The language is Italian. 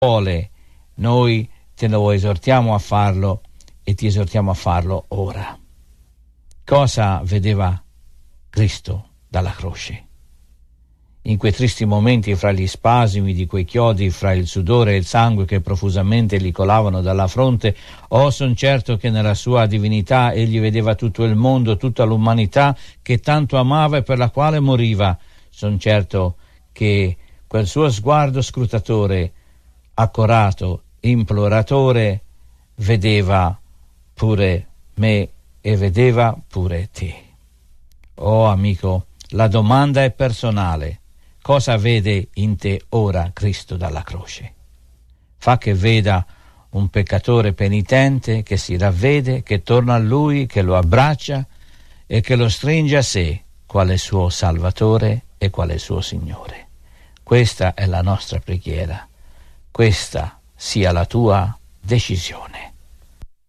vuole, noi te lo esortiamo a farlo e ti esortiamo a farlo ora. Cosa vedeva Cristo dalla croce? In quei tristi momenti, fra gli spasimi di quei chiodi, fra il sudore e il sangue che profusamente gli colavano dalla fronte, son certo che nella sua divinità egli vedeva tutto il mondo, tutta l'umanità che tanto amava e per la quale moriva. Son certo che quel suo sguardo scrutatore, accorato, imploratore, vedeva pure me e vedeva pure te. Oh amico, la domanda è personale. Cosa vede in te ora Cristo dalla croce? Fa che veda un peccatore penitente che si ravvede, che torna a Lui, che lo abbraccia e che lo stringe a sé, quale suo Salvatore e quale suo Signore. Questa è la nostra preghiera. Questa sia la tua decisione.